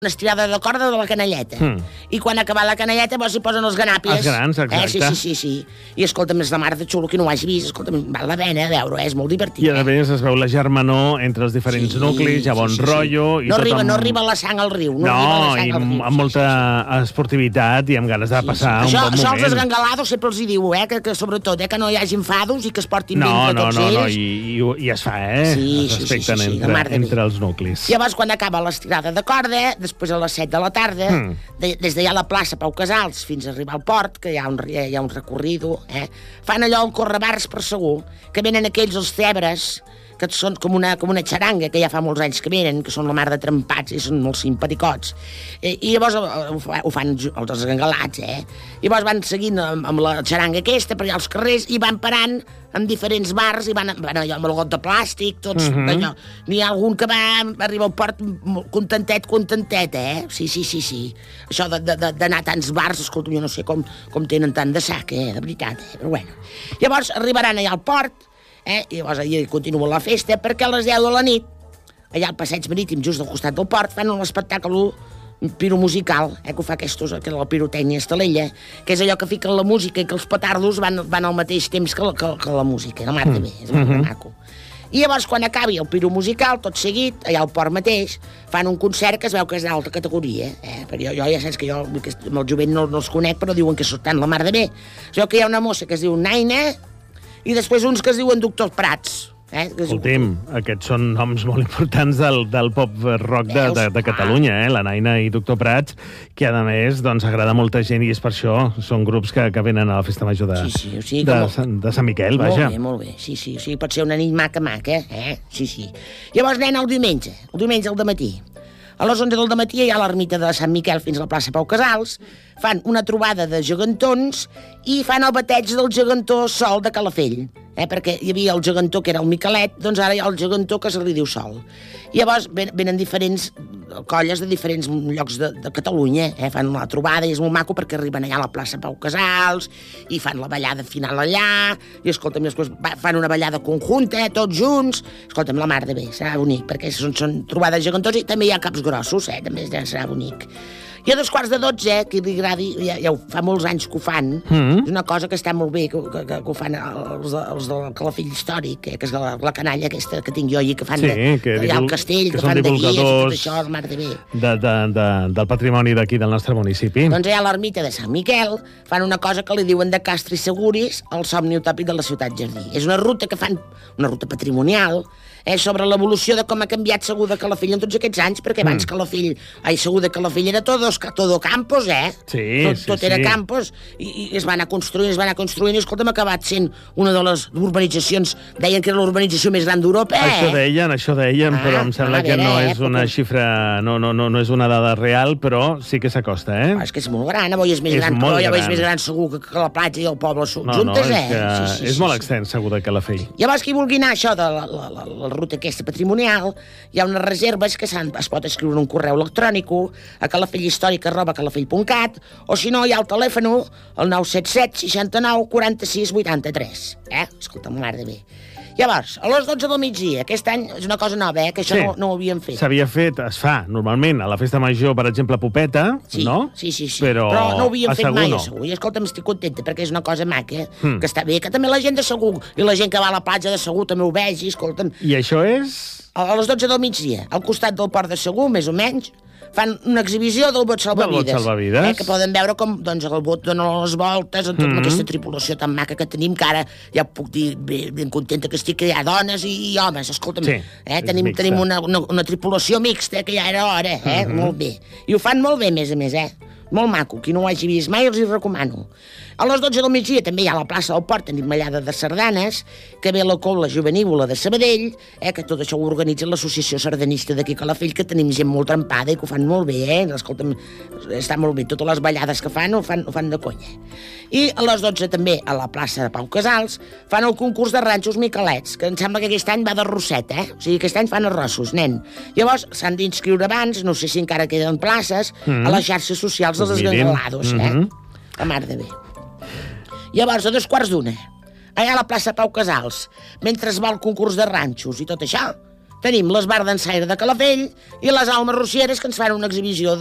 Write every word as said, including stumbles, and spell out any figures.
una estirada de corda de la canelleta. Mm. I quan ha acabat la canelleta, llavors hi posen els ganàpies. Els grans, exacte. Eh? Sí, sí, sí, sí. I escolta'm, és la mar de xulo, que no ho hagi vist. Escolta'm, val la pena veure, eh? És molt divertit. I a més es veu la germanor entre els diferents sí, nuclis, hi ha bon sí, sí, rotllo... Sí. I no, tot arriba, amb... no arriba la sang al riu. No, no arriba la sang i al riu. amb molta sí, sí. esportivitat i amb ganes de passar sí, sí. un això, bon moment. Això els esgangalados sempre els hi diu, eh? Que, que sobretot, eh? Que no hi hagi enfados i que es portin no, bé entre no, tots no, ells. No, i, i, i es fa, eh? Sí, es sí, respecten sí, sí, sí, entre, entre els nuclis. Llavors, quan acaba l'estirada de corda, després a les set de la tarda, mm. de, des d'allà a la plaça Pau Casals fins a arribar al port, que hi ha un, hi ha un recorrido, eh? Fan allò el correbars per Segur, que venen aquells els cebres, que són com una, com una xaranga, que ja fa molts anys que venen, que són la mar de trempats i són molt simpaticots. I, i llavors ho fan els esgangalats, eh? I llavors van seguint amb, amb la xaranga aquesta per allà als carrers i van parant en diferents bars i van, van allò amb el got de plàstic, tots uh -huh. allò. N'hi ha algun que va arribar al port contentet, contentet, eh? Sí, sí, sí, sí. Això d'anar a tants bars, escolta, jo no sé com, com tenen tant de sac, eh? De veritat, eh? Però bueno. Llavors arribaran allà al port, eh? I llavors allà continua la festa, perquè a les deu de la nit, allà al passeig marítim, just al costat del port, fan un espectacle piromusical, eh, que ho fa aquestos, que la pirotècnia estalella, que és allò que fiquen la música i que els petardos van, van al mateix temps que la, que, que la música, la mar de bé, és molt mm -hmm. maco. I llavors, quan acabi el piromusical, tot seguit, allà al port mateix, fan un concert que es veu que és d'alta categoria, eh? Perquè jo, jo ja saps que jo amb el jovent no, no els conec, però diuen que són la mar de bé. Es veu que hi ha una mossa que es diu Naina i després uns que es diuen Doctor Prats. Eh? Escolti'm, aquests són noms molt importants del, del pop rock de, de, de Catalunya, eh? La Naina i Doctor Prats, que a més doncs, agrada molta gent i és per això, són grups que, que venen a la Festa Major de, sí, sí, o sigui, de, molt, de Sant Miquel, molt vaja. Molt bé, molt bé, sí, sí, o sigui, pot ser una nit maca, maca, eh? Sí, sí. Llavors, nena, el diumenge, el diumenge al dematí. A les onze del dematí hi ha l'ermita de Sant Miquel fins a la plaça Pau Casals, fan una trobada de gegantons i fan el bateig del gegantó Sol de Calafell, eh? Perquè hi havia el gegantó que era el Miquelet, doncs ara hi ha el gegantó que se li diu Sol. I llavors venen diferents colles de diferents llocs de, de Catalunya, eh? Fan la trobada i és molt maco perquè arriben allà a la plaça Pau Casals i fan la ballada final allà i escolta'm, després fan una ballada conjunta, eh? Tots junts, escolta'm, la mar de bé, serà bonic, perquè són, són trobades de gegantons i també hi ha caps grossos, eh? També serà bonic. I a dos quarts de dotze, que li agradi, ja, ja fa molts anys que ho fan, mm-hmm. és una cosa que està molt bé, que, que, que ho fan els, els del Calafell històric, eh, que és la, la canalla aquesta que tinc jo i que fan sí, de, que allà al castell, que, que fan de guies i tot això, el mar de bé. De, de, de, del patrimoni d'aquí, del nostre municipi. Doncs allà a l'ermita de Sant Miquel fan una cosa que li diuen de Castri Seguris, el somni utòpic de la ciutat jardí. És una ruta que fan, una ruta patrimonial, eh, sobre l'evolució de com ha canviat Segur de Calafell en tots aquests anys, perquè abans mm. Calafell, ai, Segur de Calafell era todos, todo campos, eh? Sí, tot, sí, tot sí. era campos, i, i es va anar construint, es va anar construint, i escolta'm, ha acabat sent una de les urbanitzacions, deien que era l'urbanització més gran d'Europa, eh? Això deien, això deien, ah, però em sembla ah, que no eh, és una xifra, no, no, no, no és una dada real, però sí que s'acosta, eh? Ah, és que és molt gran, avui és més és gran, però gran. ja és més gran Segur que la platja i el poble no, juntes, no, eh? És, que sí, sí, és sí, molt sí. extens, Segur de Calafell. Llavors, qui vulgui anar a això de la, la, la, la ruta aquesta patrimonial, hi ha unes reserves que es pot escriure un correu electrònic a calafellhistòric arroba calafell punt cat o si no hi ha el telèfon el nou set set seixanta-nou quaranta-sis vuitanta-tres, eh? Escolta'm, mar de bé. Llavors, a les dotze del migdia, aquest any és una cosa nova, eh? Que això sí, no, no ho havíem fet. S'havia fet, es fa, normalment, a la Festa Major, per exemple, Popeta, sí, no? Sí, sí, sí. Però, Però no ho havíem fet mai, no. a Segur. I escolta'm, estic contenta, perquè és una cosa maca, hmm. que està bé, que també la gent de Segur, i la gent que va a la platja de Segur també ho vegi, escolta'm. I això és... A les dotze del migdia, al costat del port de Segur, més o menys, fan una exhibició del bot salvavides. Del bot salvavides. Eh, que poden veure com doncs, el bot dona les voltes amb tota mm -hmm. aquesta tripulació tan maca que tenim, que ara ja puc dir ben, ben contenta que estic, que hi ha dones i, i homes, escolta'm. Sí, eh, tenim, tenim una, una, una tripulació mixta, que ja era hora, eh? Mm -hmm. Molt bé. I ho fan molt bé, a més a més, eh? Molt maco, qui no ho hagi vist mai els hi recomano. A les dotze del migdia també hi ha a la plaça del Port, tenim ballada de sardanes, que ve la cola juvenívola de Sabadell, eh, que tot això ho organitza l'associació sardanista d'aquí a Calafell, que tenim gent molt trempada i que ho fan molt bé, eh? Escolta'm, està molt bé, totes les ballades que fan ho fan, ho fan de conya. I a les dotze també, a la plaça de Pau Casals, fan el concurs de ranxos miquelets, que em sembla que aquest any va de rosset, eh? O sigui, aquest any fan arrossos, nen. Llavors, s'han d'inscriure abans, no sé si encara queden places, mm. a les xarxes socials dels esgangalados, eh? Mm -hmm. La mar de bé. Llavors, a dos quarts d'una, allà a la plaça Pau Casals, mentre es va el concurs de ranxos i tot això, Tenim les Bar d'Ensaire de Calafell i les Almes Rocieres, que ens fan una exhibició